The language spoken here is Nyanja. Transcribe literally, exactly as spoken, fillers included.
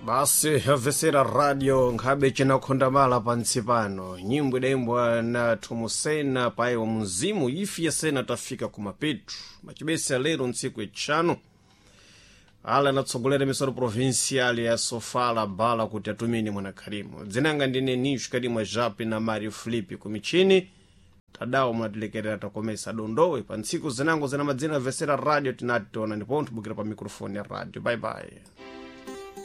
Basi havesera radio nkhabe chena khondamala pansi pano nyimbo idaimbwa na Thomusena paye wa mzimu ifi ya sena tafika kumapetu machibesi ya lero ntsiku echano ala natsogolera misoro provincial ya Sofala bala kuti atumini mwana Karimu dzinanga ndine nishu Karimu Japi na Mario Flipi kumichini tadao mnatilekerera takomesa dondowe pa ntsiku zinango zina madzina vesera radio tinati tona ndipo ntubukira pa mikrofoni ya radio. Bye bye.